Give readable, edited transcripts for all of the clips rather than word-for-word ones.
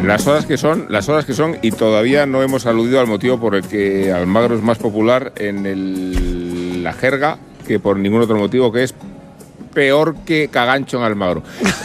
Las horas que son, y todavía no hemos aludido al motivo por el que Almagro es más popular en la jerga que por ningún otro motivo, que es peor que Cagancho en Almagro.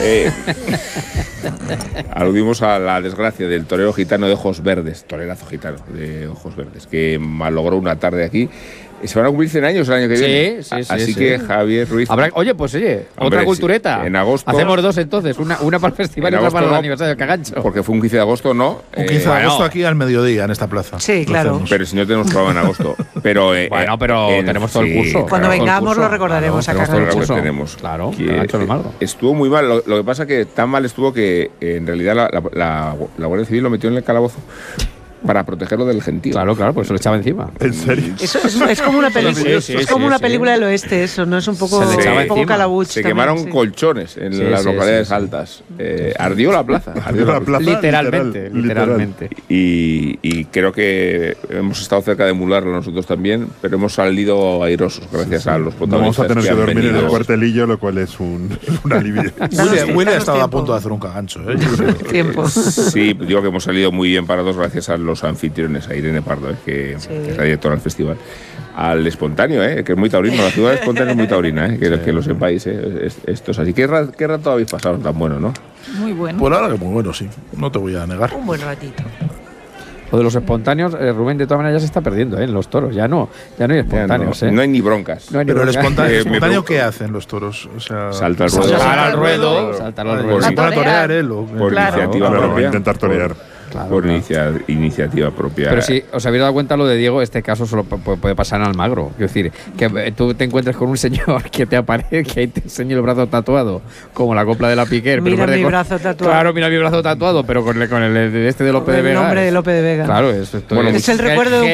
Aludimos a la desgracia del torero gitano de ojos verdes, torerazo gitano de ojos verdes, que malogró una tarde aquí. Se van a cumplir 100 años el año que viene. Sí. Así que Javier Ruiz... Oye, otra cultureta. En agosto... Hacemos dos entonces, una para el festival y otra para el aniversario de Cagancho. Porque fue un 15 de agosto, ¿no? Un 15 de agosto aquí al mediodía, en esta plaza. Sí, claro. Pero si no tenemos programa en agosto. Pero, tenemos todo el curso. Cuando vengamos lo recordaremos a Cagancho. Claro, Cagancho en Almagro. Estuvo muy mal. Lo que pasa que tan mal estuvo que en realidad la Guardia Civil lo metió en el calabozo para protegerlo del gentío. Claro, pues se lo echaba encima. ¿En serio? Eso es como una película. Es como una película del oeste, eso, ¿no? Es un poco, calabuch. Se quemaron colchones en las localidades altas. Ardió la plaza. Literalmente. Y creo que hemos estado cerca de emularlo nosotros también, pero hemos salido airosos gracias a los protagonistas. Vamos a tener que dormir en el cuartelillo, lo cual es un alivio. Willy ha estado a punto de hacer un Cagancho. Tiempo. Sí, digo que hemos salido muy bien parados gracias a los anfitriones, a Irene Pardo, que es la directora del festival, al espontáneo, que es muy taurino, la ciudad espontánea es muy taurina, que lo sepáis, esto es así. ¿Qué rato habéis pasado tan bueno, no? Muy bueno. Pues ahora que muy bueno, sí, no te voy a negar. Un buen ratito. Lo de los espontáneos, Rubén, de todas maneras ya se está perdiendo, en los toros, ya no hay espontáneos. No hay ni broncas. Pero el espontáneo, ¿qué hacen los toros? O sea, salta al ruedo. Para torear, por iniciativa propia. Intentar torear. Por iniciativa propia. Pero si os habéis dado cuenta, lo de Diego, este caso solo puede pasar en Almagro. Quiero decir, que tú te encuentres con un señor que te aparece, que te enseña el brazo tatuado, como la copla de la Piquer. Mira mi brazo tatuado. Claro, mira mi brazo tatuado, pero con el este de Lope de Vega. El nombre de Lope de Vega. Claro, es el recuerdo de un